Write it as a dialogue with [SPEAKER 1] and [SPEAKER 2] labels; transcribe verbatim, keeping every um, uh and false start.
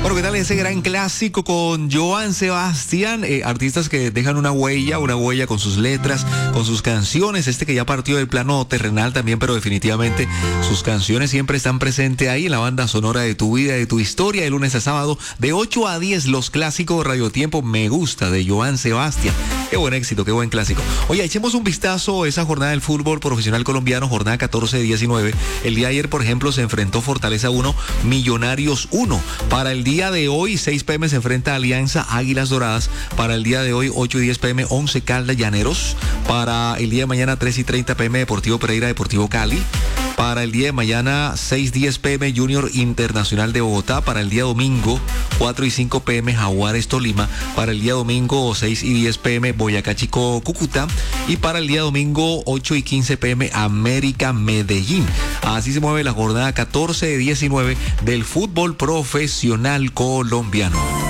[SPEAKER 1] Bueno, ¿qué tal ese gran clásico con Joan Sebastián? Eh, artistas que dejan una huella, una huella con sus letras, con sus canciones. Este que ya partió del plano terrenal también, pero definitivamente sus canciones siempre están presentes ahí en la banda sonora de tu vida, de tu historia, de lunes a sábado, de ocho a diez, los clásicos Radio Tiempo. Me gusta, de Joan Sebastián. Qué buen éxito, qué buen clásico. Oye, echemos un vistazo a esa jornada del fútbol profesional colombiano, jornada catorce de diecinueve. El día de ayer, por ejemplo, se enfrentó Fortaleza uno, Millonarios uno. Para el día de hoy, seis p m se enfrenta Alianza Águilas Doradas. Para el día de hoy, ocho y diez p m, Once Caldas Llaneros. Para el día de mañana, tres y treinta p m, Deportivo Pereira, Deportivo Cali. Para el día de mañana, seis y diez p m, Junior Internacional de Bogotá. Para el día domingo, cuatro y cinco p m, Jaguares Tolima. Para el día domingo, seis y diez p m, Boyacá Chico Cúcuta. Y para el día domingo, ocho y quince p m, América Medellín. Así se mueve la jornada catorce de diecinueve del fútbol profesional colombiano.